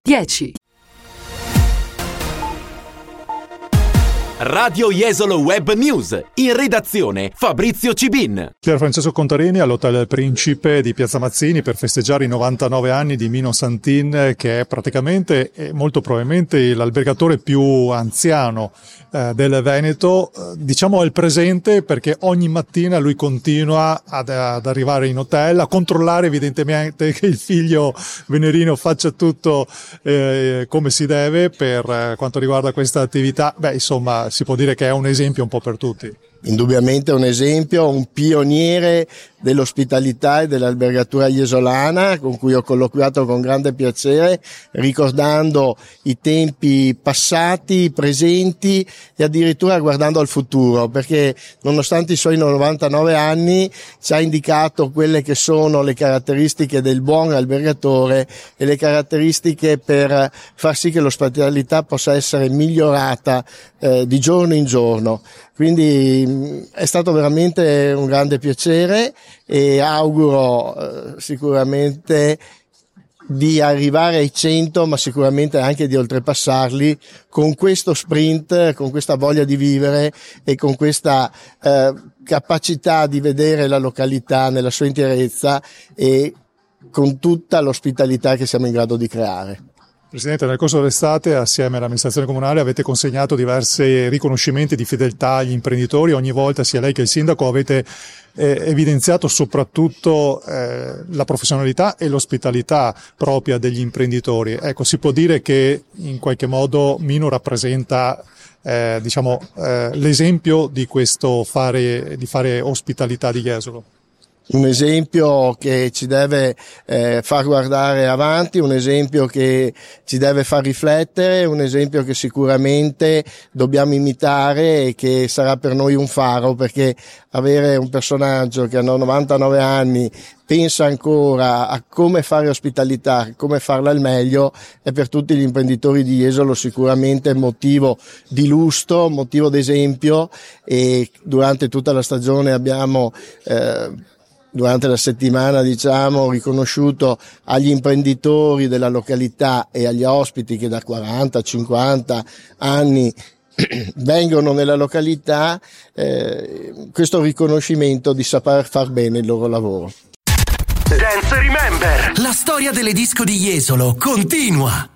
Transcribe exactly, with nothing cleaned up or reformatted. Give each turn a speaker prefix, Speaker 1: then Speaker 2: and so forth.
Speaker 1: dieci.
Speaker 2: Radio Jesolo Web News, in redazione Fabrizio Cibin.
Speaker 3: Pier Francesco Contarini all'Hotel Principe di Piazza Mazzini per festeggiare i novantanove anni di Mino Santin, che è praticamente e molto probabilmente l'albergatore più anziano eh, del Veneto. Eh, diciamo è il presente, perché ogni mattina lui continua ad, ad arrivare in hotel, a controllare evidentemente che il figlio venerino faccia tutto eh, come si deve per eh, quanto riguarda questa attività. Beh, insomma, si può dire che è un esempio un po' per tutti.
Speaker 4: Indubbiamente un esempio, un pioniere dell'ospitalità e dell'albergatura iesolana, con cui ho colloquiato con grande piacere, ricordando i tempi passati, presenti e addirittura guardando al futuro, perché nonostante i suoi novantanove anni ci ha indicato quelle che sono le caratteristiche del buon albergatore e le caratteristiche per far sì che l'ospitalità possa essere migliorata eh, di giorno in giorno. Quindi è stato veramente un grande piacere e auguro eh, sicuramente di arrivare ai cento, ma sicuramente anche di oltrepassarli con questo sprint, con questa voglia di vivere e con questa eh, capacità di vedere la località nella sua interezza e con tutta l'ospitalità che siamo in grado di creare.
Speaker 3: Presidente, nel corso dell'estate, assieme all'amministrazione comunale, avete consegnato diversi riconoscimenti di fedeltà agli imprenditori. Ogni volta, sia lei che il sindaco, avete eh, evidenziato soprattutto eh, la professionalità e l'ospitalità propria degli imprenditori. Ecco, si può dire che in qualche modo Mino rappresenta eh, diciamo eh, l'esempio di questo fare, di fare ospitalità di Jesolo.
Speaker 4: Un esempio che ci deve eh, far guardare avanti, un esempio che ci deve far riflettere, un esempio che sicuramente dobbiamo imitare e che sarà per noi un faro, perché avere un personaggio che a novantanove anni pensa ancora a come fare ospitalità, come farla al meglio, è per tutti gli imprenditori di Jesolo sicuramente motivo di lustro, motivo d'esempio, e durante tutta la stagione abbiamo eh, durante la settimana diciamo riconosciuto agli imprenditori della località e agli ospiti che da quaranta cinquanta anni vengono nella località eh, questo riconoscimento di saper far bene il loro lavoro.
Speaker 5: Dance Remember, la storia delle disco di Jesolo continua.